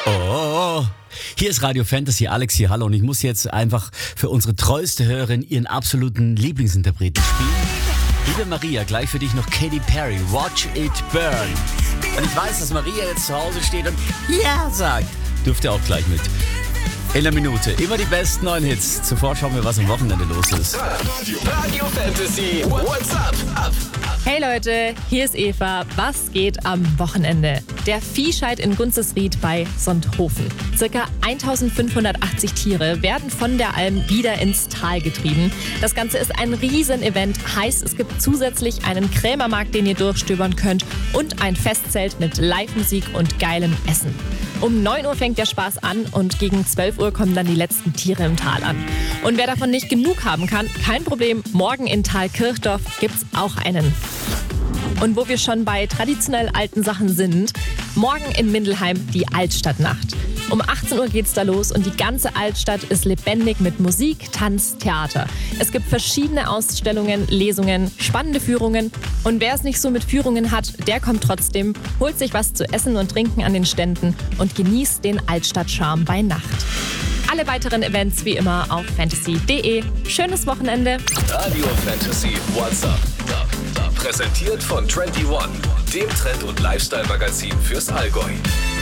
Oh, hier ist Radio Fantasy, Alex hier, hallo. Und ich muss jetzt einfach für unsere treueste Hörerin ihren absoluten Lieblingsinterpreten spielen. Liebe Maria, gleich für dich noch Katy Perry, Watch It Burn. Und ich weiß, dass Maria jetzt zu Hause steht und ja sagt. Dürft ihr auch gleich mit. In einer Minute. Immer die besten neuen Hits. Zuvor schauen wir, was am Wochenende los ist. Radio Fantasy, what's up? Hey Leute, hier ist Eva. Was geht am Wochenende? Der Viehscheid in Gunzesried bei Sonthofen. Circa 1580 Tiere werden von der Alm wieder ins Tal getrieben. Das Ganze ist ein Riesenevent. Heißt, es gibt zusätzlich einen Krämermarkt, den ihr durchstöbern könnt und ein Festzelt mit Live-Musik und geilem Essen. Um 9 Uhr fängt der Spaß an und gegen 12 Uhr kommen dann die letzten Tiere im Tal an. Und wer davon nicht genug haben kann, kein Problem, morgen in Thalkirchdorf gibt's auch einen. Und wo wir schon bei traditionell alten Sachen sind, morgen in Mindelheim die Altstadtnacht. Um 18 Uhr geht's da los und die ganze Altstadt ist lebendig mit Musik, Tanz, Theater. Es gibt verschiedene Ausstellungen, Lesungen, spannende Führungen. Und wer es nicht so mit Führungen hat, der kommt trotzdem, holt sich was zu essen und trinken an den Ständen und genießt den Altstadtcharme bei Nacht. Alle weiteren Events wie immer auf fantasy.de. Schönes Wochenende. Radio Fantasy, what's up? Präsentiert von 21, dem Trend- und Lifestyle-Magazin fürs Allgäu.